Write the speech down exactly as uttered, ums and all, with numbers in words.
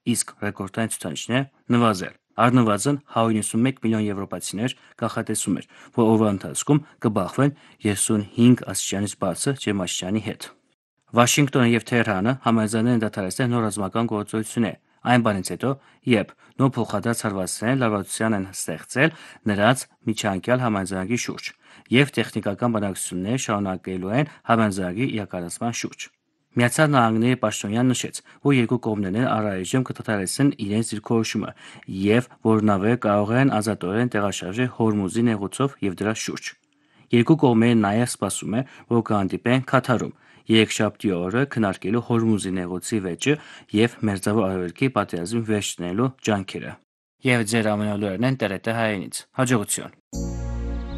իսկ ռեկորդային ցուցանիշները նվազել։ Առնվազն հարյուր նվեցնումեկ միլիոն եվրոպացիներ կանխատեսում էր, որ օրվա ընթացքում կբախվեն երեսունհինգ աստիճանից բարձր ջերմաստիճանի հետ։ Վաշինգտոնը եւ Թեհրանը համաձայնել են դադարեցնել նոր ռազմական գործողություններ, այն բանից հետո, երբ նոր փոխադրած հարվածներ լարվածության են ստեղծել նրանց միջանկյալ համաձայնագրի շուրջ, եւ տեխնիկական բանակցություններ շարունակելու են համաձայնագրի իրականացման շուրջ։ Միացյալ Նահանգների պաշտոնյան նշեց, որ երկու կողմերն առայժմ կդադարեցնեն իրենց դիրքորոշումը եւ որ նավերը կարող են ազատորեն տեղաշարժել Հորմուզի նեղուցով եւ դրա շուրջ։ Երկու կողմերը նաեւ սպասում են, որ կհանդիպեն Քաթարում երեքշաբթի օրը քննարկելու Հորմուզի նեղուցի վեճը եւ Մերձավոր Արևելքի պատերազմի վերջ դնելու ջանքերը։ Եվ ձեր ամենալուրերն են տերետե հայերենից։ Հաջողություն։